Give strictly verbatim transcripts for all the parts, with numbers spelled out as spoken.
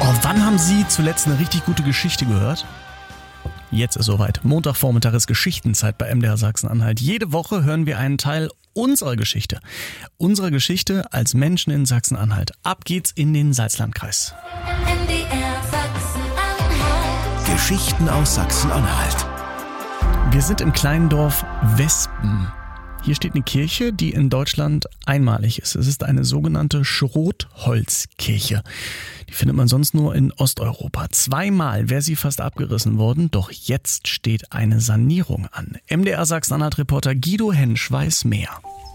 Oh, wann haben Sie zuletzt eine richtig gute Geschichte gehört? Jetzt ist soweit. Montagvormittag ist Geschichtenzeit bei M D R Sachsen-Anhalt. Jede Woche hören wir einen Teil unserer Geschichte. Unserer Geschichte als Menschen in Sachsen-Anhalt. Ab geht's in den Salzlandkreis. M D R Sachsen-Anhalt. Geschichten aus Sachsen-Anhalt. Wir sind im kleinen Dorf Wespen. Hier steht eine Kirche, die in Deutschland einmalig ist. Es ist eine sogenannte Schrotholzkirche. Die findet man sonst nur in Osteuropa. Zweimal wäre sie fast abgerissen worden, doch jetzt steht eine Sanierung an. M D R Sachsen-Anhalt-Reporter Guido Hensch weiß mehr.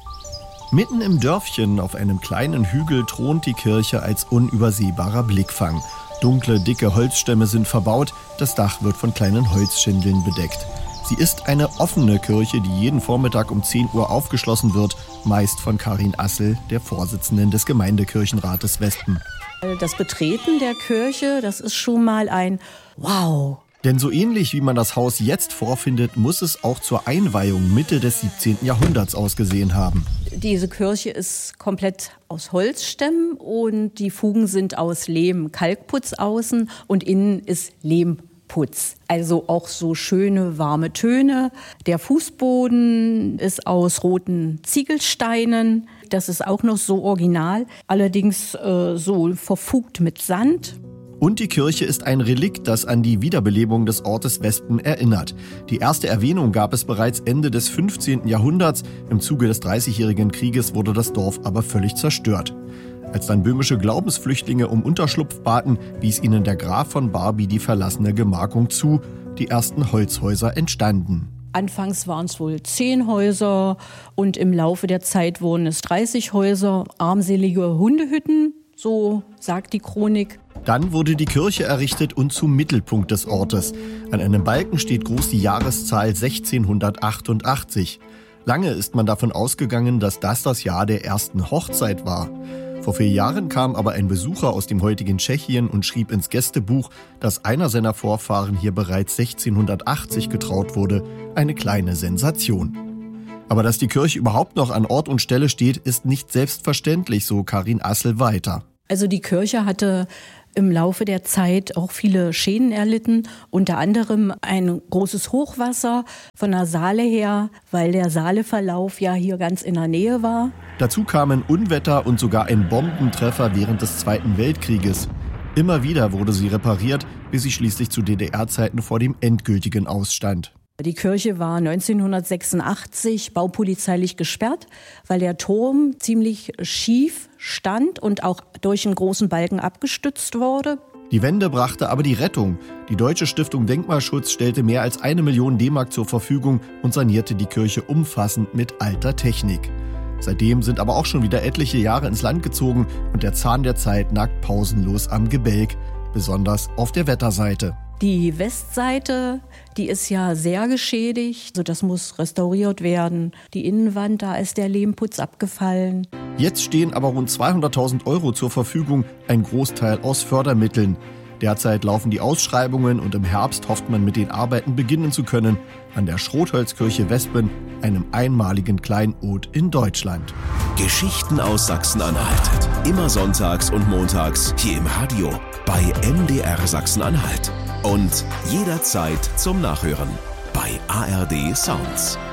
Mitten im Dörfchen auf einem kleinen Hügel thront die Kirche als unübersehbarer Blickfang. Dunkle, dicke Holzstämme sind verbaut, das Dach wird von kleinen Holzschindeln bedeckt. Sie ist eine offene Kirche, die jeden Vormittag um zehn Uhr aufgeschlossen wird, meist von Karin Assel, der Vorsitzenden des Gemeindekirchenrates Wespen. Das Betreten der Kirche, das ist schon mal ein Wow. Denn so ähnlich wie man das Haus jetzt vorfindet, muss es auch zur Einweihung Mitte des siebzehnten Jahrhunderts ausgesehen haben. Diese Kirche ist komplett aus Holzstämmen und die Fugen sind aus Lehm, Kalkputz außen und innen ist Lehmputz. Also auch so schöne warme Töne. Der Fußboden ist aus roten Ziegelsteinen. Das ist auch noch so original. Allerdings äh, so verfugt mit Sand. Und die Kirche ist ein Relikt, das an die Wiederbelebung des Ortes Wespen erinnert. Die erste Erwähnung gab es bereits Ende des fünfzehnten Jahrhunderts. Im Zuge des Dreißigjährigen Krieges wurde das Dorf aber völlig zerstört. Als dann böhmische Glaubensflüchtlinge um Unterschlupf baten, wies ihnen der Graf von Barbie die verlassene Gemarkung zu. Die ersten Holzhäuser entstanden. Anfangs waren es wohl zehn Häuser und im Laufe der Zeit wurden es dreißig Häuser, armselige Hundehütten, so sagt die Chronik. Dann wurde die Kirche errichtet und zum Mittelpunkt des Ortes. An einem Balken steht groß die Jahreszahl sechzehnhundertachtundachtzig. Lange ist man davon ausgegangen, dass das das Jahr der ersten Hochzeit war. Vor vier Jahren kam aber ein Besucher aus dem heutigen Tschechien und schrieb ins Gästebuch, dass einer seiner Vorfahren hier bereits sechzehnhundertachtzig getraut wurde. Eine kleine Sensation. Aber dass die Kirche überhaupt noch an Ort und Stelle steht, ist nicht selbstverständlich, so Karin Assel weiter. Also die Kirche hatte im Laufe der Zeit auch viele Schäden erlitten, unter anderem ein großes Hochwasser von der Saale her, weil der Saaleverlauf ja hier ganz in der Nähe war. Dazu kamen Unwetter und sogar ein Bombentreffer während des Zweiten Weltkrieges. Immer wieder wurde sie repariert, bis sie schließlich zu D D R-Zeiten vor dem endgültigen ausstand. Die Kirche war neunzehnhundertsechsundachtzig baupolizeilich gesperrt, weil der Turm ziemlich schief stand und auch durch einen großen Balken abgestützt wurde. Die Wende brachte aber die Rettung. Die Deutsche Stiftung Denkmalschutz stellte mehr als eine Million D-Mark zur Verfügung und sanierte die Kirche umfassend mit alter Technik. Seitdem sind aber auch schon wieder etliche Jahre ins Land gezogen und der Zahn der Zeit nagt pausenlos am Gebälk, besonders auf der Wetterseite. Die Westseite, die ist ja sehr geschädigt, also das muss restauriert werden. Die Innenwand, da ist der Lehmputz abgefallen. Jetzt stehen aber rund zweihunderttausend Euro zur Verfügung, ein Großteil aus Fördermitteln. Derzeit laufen die Ausschreibungen und im Herbst hofft man mit den Arbeiten beginnen zu können an der Schrotholzkirche Wespen, einem einmaligen Kleinod in Deutschland. Geschichten aus Sachsen-Anhalt. Immer sonntags und montags hier im Radio bei M D R Sachsen-Anhalt. Und jederzeit zum Nachhören bei A R D Sounds.